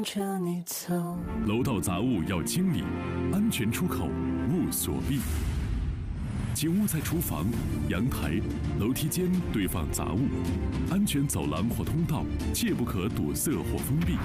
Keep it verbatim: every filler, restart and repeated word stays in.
着你走。 楼道杂物要清理，安全出口勿锁闭。请勿在厨房、阳台、楼梯间堆放杂物，安全走廊或通道切不可堵塞或封闭。